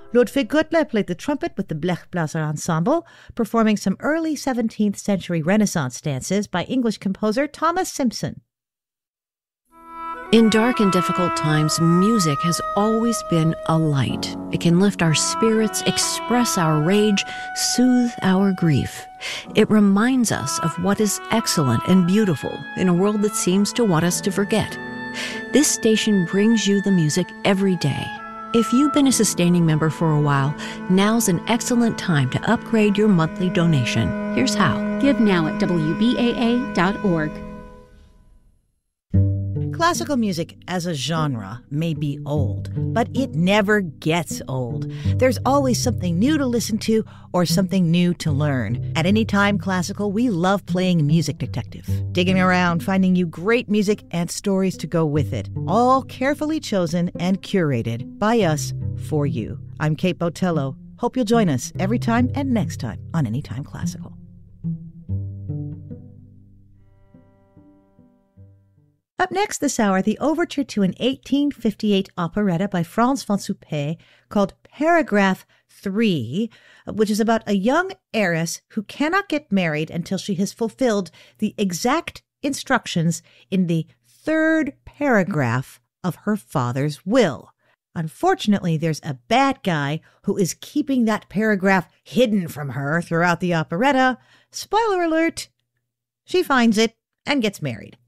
Ludwig Gürtler played the trumpet with the Blechblaser Ensemble, performing some early 17th century Renaissance dances by English composer Thomas Simpson. In dark and difficult times, music has always been a light. It can lift our spirits, express our rage, soothe our grief. It reminds us of what is excellent and beautiful in a world that seems to want us to forget. This station brings you the music every day. If you've been a sustaining member for a while, now's an excellent time to upgrade your monthly donation. Here's how. Give now at WBAA.org. Classical music as a genre may be old, but it never gets old. There's always something new to listen to or something new to learn. At Anytime Classical, we love playing Music Detective, digging around, finding you great music and stories to go with it, all carefully chosen and curated by us for you. I'm Kate Botello. Hope you'll join us every time and next time on Anytime Classical. Up next this hour, the overture to an 1858 operetta by Franz von Suppé called Paragraph 3, which is about a young heiress who cannot get married until she has fulfilled the exact instructions in the third paragraph of her father's will. Unfortunately, there's a bad guy who is keeping that paragraph hidden from her throughout the operetta. Spoiler alert, she finds it and gets married.